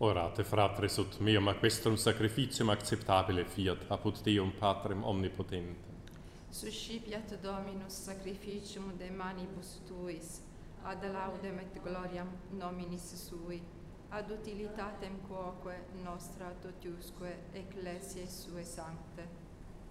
Orate, fratres, ut meum aquestrum sacrificium acceptabile fiat, apud Deum Patrem omnipotentem. Suscipiat Dominus sacrificium de manibus tuis, ad laudem et gloriam nominis sui, ad utilitatem quoque nostra totiusque ecclesiae sue sancte.